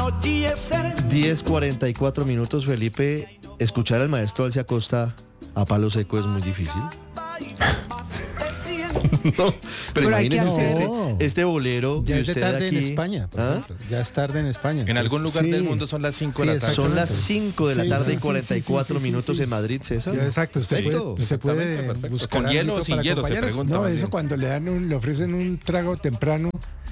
10:44 minutos, Felipe. Escuchar al maestro Alci Acosta a palo seco es muy difícil. No, pero imagínese este bolero. Ya y es de usted tarde aquí, en España, por ejemplo. Ya es tarde en España. En algún lugar del mundo son las 5 de la tarde. Son las 5 de la tarde y 44 minutos en Madrid, César. Ya, exacto, usted puede perfecto. buscar ¿Con hielo o algo sin para hielo? Se acompañarnos. pregunta. No, más eso bien. cuando le ofrecen un trago temprano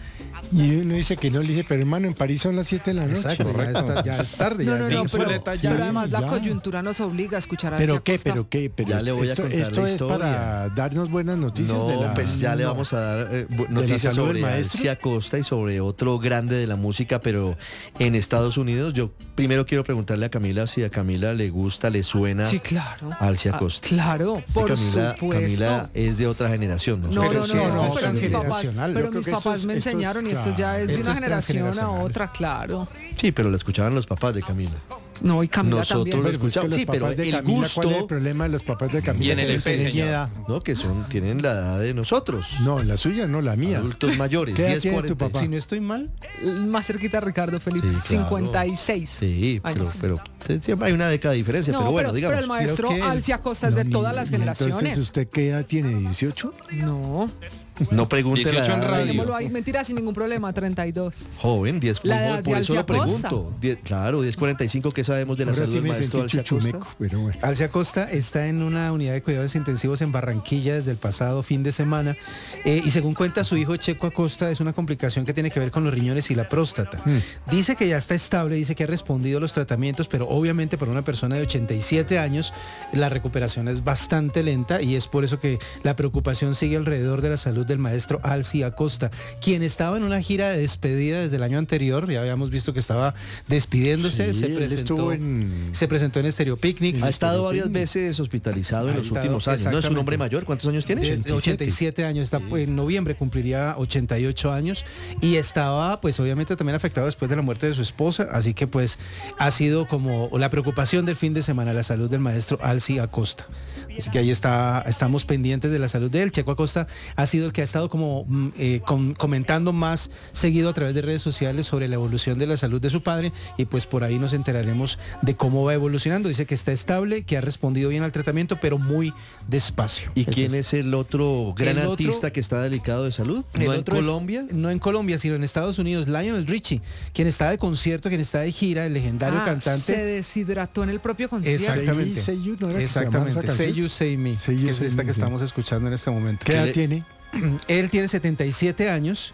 y uno dice que no, le dice, pero hermano, en París son las 7 de la noche. Exacto, ya es tarde. No, ya no, es no, Insuleta pero, ya. pero además la Ya. coyuntura nos obliga a escuchar a Alci ¿Pero qué? Acosta. Pero Ya le voy a esto, contar esto la es historia. para darnos buenas noticias No, de la... pues ya le no. vamos a dar la noticias salud del sobre maestro. Alci Acosta y sobre otro grande de la música, pero en Estados Unidos. Yo primero quiero preguntarle a Camila si a Camila le gusta, le suena Sí, claro. Alci Acosta. Claro, por Camila, supuesto. Camila es de otra generación. No, Pero no, es no, que no, esto es pero mis papás, transgeneracional. pero Yo creo mis que esto papás es- me esto es enseñaron y esto ya es de Esto una es generación a transgeneracional. otra, claro. Sí, pero la escuchaban los papás de Camila. No, y Camila Nosotros también. lo Pero pues que escuchamos. los Sí, pero papás de el Camila, gusto... ¿cuál es el problema de los papás de Camila? Y en el Que EP, tienen señor. edad. No, que tienen la edad de nosotros. No, la suya, no la mía. Adultos mayores, ¿Qué edad tiene tu 10:40. papá? Si no estoy mal, Más cerquita Ricardo Felipe, Sí, claro. 56 Sí, años. pero siempre hay una década de diferencia, No, pero bueno, pero digamos. el maestro Creo que- Alci Acosta es de No, todas ni- las ni Entonces, generaciones. ¿usted qué edad tiene? ¿18? No, No pregunte 18 en la edad. radio. dejémoslo ahí, mentira, sin ningún problema, 32. Joven, 10, La muy edad joven, de por eso Alci lo Acosta. pregunto. Claro, 10:45, ¿qué sabemos de la Ahora salud sí del me maestro sentí Alci Acosta? chuchumeco, pero bueno. Alci Acosta está en una unidad de cuidados intensivos en Barranquilla desde el pasado fin de semana y según cuenta su hijo Checo Acosta es una complicación que tiene que ver con los riñones y la próstata. Dice que ya está estable, dice que ha respondido a los tratamientos, pero obviamente para una persona de 87 años la recuperación es bastante lenta y es por eso que la preocupación sigue alrededor de la salud del maestro Alci Acosta, quien estaba en una gira de despedida desde el año anterior, ya habíamos visto que estaba despidiéndose, Sí, él estuvo en... se presentó en Estéreo Picnic. Ha estado varias veces hospitalizado en Ha los estado, últimos años. ¿No es un exactamente. hombre mayor? ¿Cuántos años tiene? Desde 87 años, está, en noviembre cumpliría 88 años y estaba pues obviamente también afectado después de la muerte de su esposa, así que pues ha sido como la preocupación del fin de semana, la salud del maestro Alci Acosta. Así que ahí estamos pendientes de la salud de él. Checo Acosta ha sido el que ha estado como comentando más seguido a través de redes sociales sobre la evolución de la salud de su padre y pues por ahí nos enteraremos de cómo va evolucionando. Dice que está estable, que ha respondido bien al tratamiento, pero muy despacio. ¿Y quién es el otro gran El otro- artista que está delicado de salud? El ¿No en otro es- Colombia? no en Colombia, sino en Estados Unidos. Lionel Richie, quien está de concierto, quien está de gira, el legendario Se cantante. deshidrató en el propio concierto. Exactamente. Say You, ¿no era que se llamaba Exactamente. esa canción? Say You, Say Me, Say You, que es Say esta Me, que sí. estamos escuchando en este momento. ¿Qué edad tiene? Él tiene 77 años.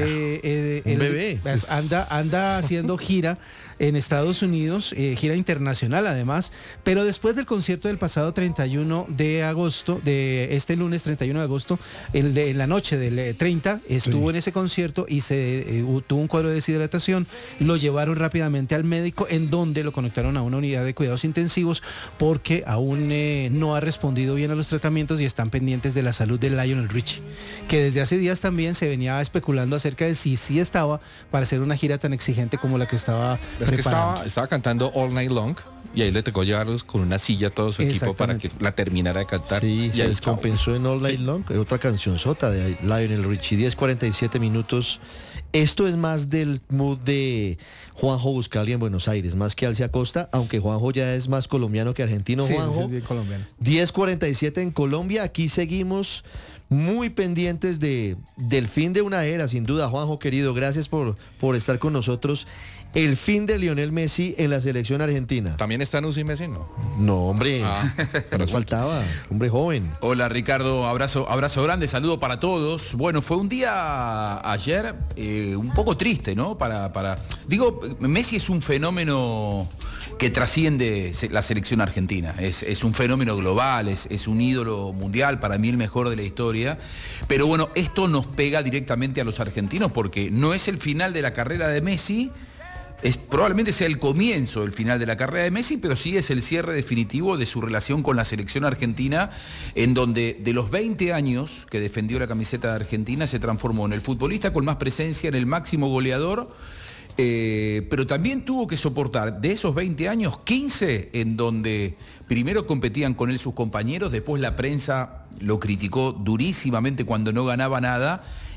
Un bebé. Anda haciendo gira en Estados Unidos, gira internacional además, pero después del concierto del pasado 31 de agosto, de este lunes 31 de agosto, en la noche del 30, estuvo en ese concierto y tuvo un cuadro de deshidratación, lo llevaron rápidamente al médico en donde lo conectaron a una unidad de cuidados intensivos porque aún no ha respondido bien a los tratamientos y están pendientes de la salud de Lionel Richie, que desde hace días también se venía especulando acerca de si sí estaba para hacer una gira tan exigente como la que estaba Es que preparando. estaba cantando All Night Long y ahí le tocó llevarlos con una silla a todo su equipo para que Exactamente. la terminara de cantar. Sí, y se ahí descompensó en All Night Long, otra canción sota de Lionel Richie, 10:47 minutos. Esto es más del mood de Juanjo Buscalia en Buenos Aires, más que Alci Acosta, aunque Juanjo ya es más colombiano que argentino. Sí, Juanjo, es bien colombiano. 10:47 en Colombia, aquí seguimos muy pendientes del fin de una era, sin duda. Juanjo, querido, gracias por estar con nosotros. El fin de Lionel Messi en la selección argentina. ¿También está en UCI Messi? No. No, hombre, Ah, nos faltaba, hombre joven. Hola Ricardo, abrazo grande, saludo para todos. Bueno, fue un día ayer un poco triste, ¿no? Digo, Messi es un fenómeno que trasciende la selección argentina. Es un fenómeno global, es un ídolo mundial, para mí el mejor de la historia. Pero bueno, esto nos pega directamente a los argentinos porque no es el final de la carrera de Messi. Probablemente sea el comienzo del final de la carrera de Messi, pero sí es el cierre definitivo de su relación con la selección argentina, en donde de los 20 años que defendió la camiseta de Argentina se transformó en el futbolista con más presencia, en el máximo goleador, pero también tuvo que soportar de esos 20 años 15 en donde primero competían con él sus compañeros, después la prensa lo criticó durísimamente cuando no ganaba nada.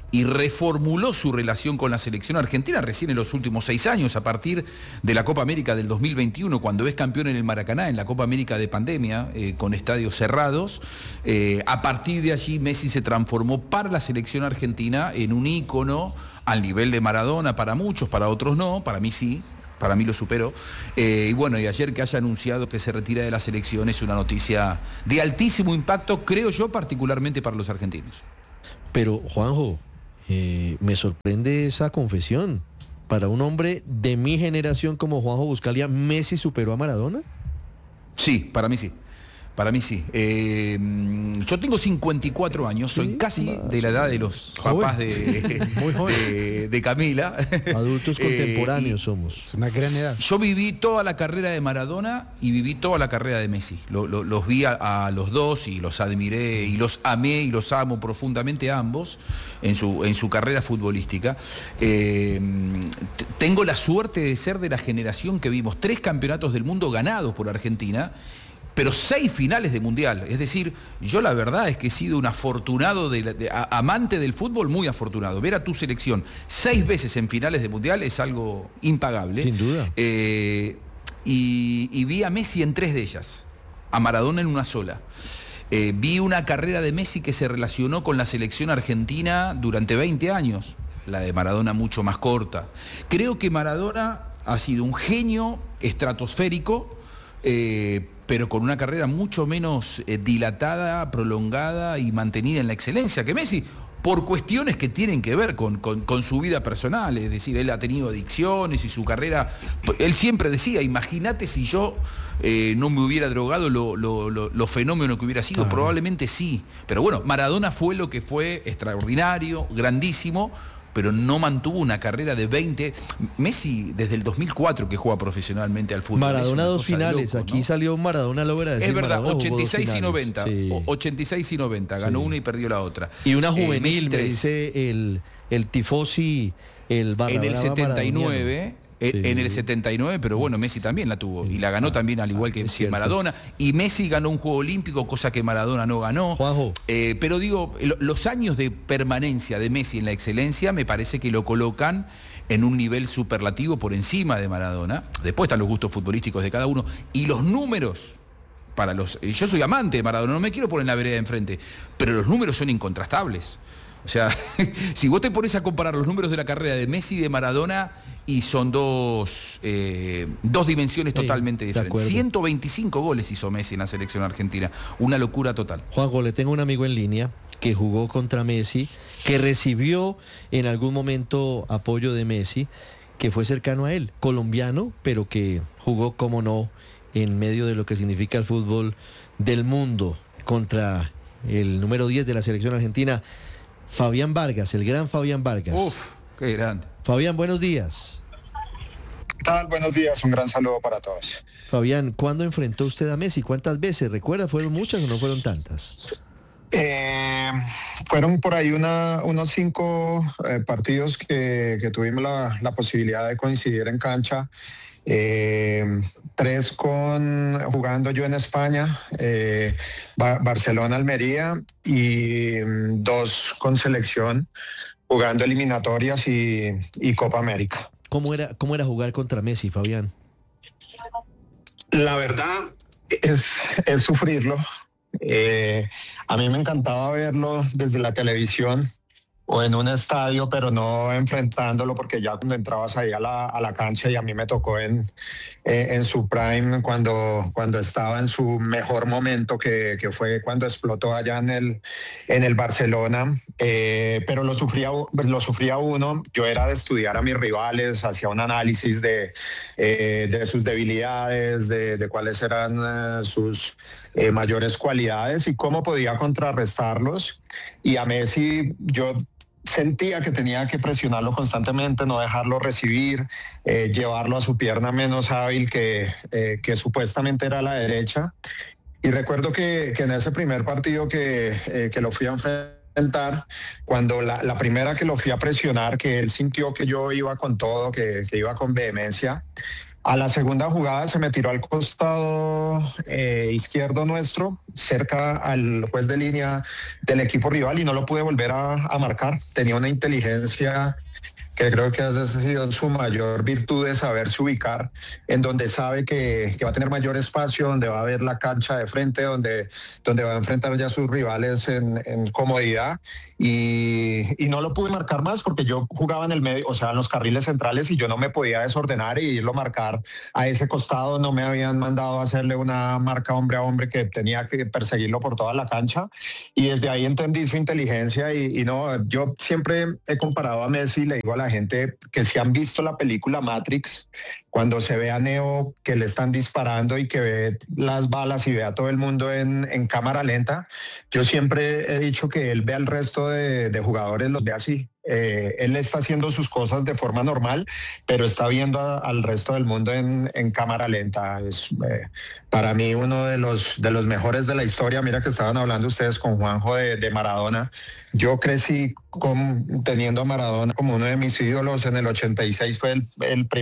y reformuló su relación con la selección argentina recién en los últimos 6 años, a partir de la Copa América del 2021, cuando es campeón en el Maracaná, en la Copa América de pandemia, con estadios cerrados. A partir de allí Messi se transformó para la selección argentina en un ícono al nivel de Maradona para muchos, para otros no, para mí sí. Para mí lo superó. Y bueno, y ayer que haya anunciado que se retira de la selección es una noticia de altísimo impacto, creo yo, particularmente para los argentinos. Pero, Juanjo, me sorprende esa confesión. Para un hombre de mi generación como Juanjo Buscalia, ¿Messi superó a Maradona? Sí, para mí sí. Para mí sí. Yo tengo 54 años, soy casi de la edad de los papás de Camila. Adultos contemporáneos somos. Es una gran edad. Yo viví toda la carrera de Maradona y viví toda la carrera de Messi. Los vi a los dos y los admiré y los amé y los amo profundamente a ambos en su carrera futbolística. Tengo la suerte de ser de la generación que vimos 3 campeonatos del mundo ganados por Argentina, pero 6 finales de mundial. Es decir, yo la verdad es que he sido un afortunado, amante del fútbol, muy afortunado. Ver a tu selección 6 veces en finales de mundial es algo impagable. Sin duda. Y vi a Messi en 3 de ellas, a Maradona en una sola. Vi una carrera de Messi que se relacionó con la selección argentina durante 20 años, la de Maradona mucho más corta. Creo que Maradona ha sido un genio estratosférico, pero con una carrera mucho menos dilatada, prolongada y mantenida en la excelencia que Messi, por cuestiones que tienen que ver con su vida personal. Es decir, él ha tenido adicciones y su carrera, él siempre decía, imagínate si yo no me hubiera drogado, lo fenómeno que hubiera sido. Probablemente sí, pero bueno, Maradona fue lo que fue, extraordinario, grandísimo, pero no mantuvo una carrera de 20. Messi desde el 2004 que juega profesionalmente al fútbol. Maradona 2 finales, loco, ¿no? Aquí salió Maradona logra decir. Es verdad, Maradona 86 y 90. Sí. 86 y 90, ganó una y perdió la otra. Y una juvenil, me 3. dice el tifosi, el barra En el brava 79, en el 79, pero bueno, Messi también la tuvo. Y la ganó también al igual que Maradona. Y Messi ganó un Juego Olímpico, cosa que Maradona no ganó. Juanjo. Pero digo, los años de permanencia de Messi en la excelencia me parece que lo colocan en un nivel superlativo por encima de Maradona. Después están los gustos futbolísticos de cada uno. Y los números, yo soy amante de Maradona, no me quiero poner en la vereda de enfrente, pero los números son incontrastables. O sea, si vos te pones a comparar los números de la carrera de Messi y de Maradona, y son dos dimensiones totalmente diferentes. 125 goles hizo Messi en la selección argentina. Una locura total. Juanjo, le tengo un amigo en línea que jugó contra Messi, que recibió en algún momento apoyo de Messi, que fue cercano a él, colombiano, pero que jugó, como no, en medio de lo que significa el fútbol del mundo, contra el número 10 de la selección argentina, Fabián Vargas, el gran Fabián Vargas. Uf, qué grande. Fabián, buenos días. ¿Qué tal? Buenos días, un gran saludo para todos. Fabián, ¿cuándo enfrentó usted a Messi? ¿Cuántas veces? ¿Recuerda? ¿Fueron muchas o no fueron tantas? Fueron por ahí unos 5 partidos que tuvimos la posibilidad de coincidir en cancha. 3 jugando yo en España, Barcelona, Almería, y 2 con selección, jugando eliminatorias y Copa América. ¿Cómo era jugar contra Messi, Fabián? La verdad es sufrirlo. A mí me encantaba verlo desde la televisión o en un estadio, pero no enfrentándolo, porque ya cuando entrabas ahí a la cancha, y a mí me tocó en su prime, cuando estaba en su mejor momento, que fue cuando explotó allá en el Barcelona, pero lo sufría uno. Yo era de estudiar a mis rivales, hacía un análisis de sus debilidades, de cuáles eran sus mayores cualidades y cómo podía contrarrestarlos. Y a Messi yo sentía que tenía que presionarlo constantemente, no dejarlo recibir, llevarlo a su pierna menos hábil, que supuestamente era la derecha. Y recuerdo que en ese primer partido que lo fui a enfrentar, cuando la primera que lo fui a presionar, que él sintió que yo iba con todo, que iba con vehemencia, A la segunda jugada se me tiró al costado izquierdo nuestro, cerca al juez de línea del equipo rival y no lo pude volver a marcar. Tenía una inteligencia que creo que ha sido su mayor virtud, de saberse ubicar en donde sabe que va a tener mayor espacio, donde va a ver la cancha de frente, donde va a enfrentar ya a sus rivales en comodidad y no lo pude marcar más porque yo jugaba en el medio, o sea, en los carriles centrales y yo no me podía desordenar y irlo a marcar a ese costado. No me habían mandado a hacerle una marca hombre a hombre que tenía que perseguirlo por toda la cancha y desde ahí entendí su inteligencia y no, yo siempre he comparado a Messi, le digo a la gente que si han visto la película Matrix, cuando se ve a Neo que le están disparando y que ve las balas y ve a todo el mundo en cámara lenta, yo siempre he dicho que él ve al resto de jugadores, los ve así. Él está haciendo sus cosas de forma normal, pero está viendo al resto del mundo en cámara lenta. Es para mí uno de los mejores de la historia. Mira que estaban hablando ustedes con Juanjo de Maradona. Yo crecí teniendo a Maradona como uno de mis ídolos. En el 86 fue el primer